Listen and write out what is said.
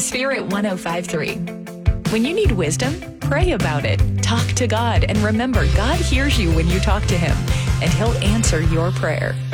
Spirit 105.3. When you need wisdom, pray about it. Talk to God and remember, God hears you when you talk to Him, and He'll answer your prayer.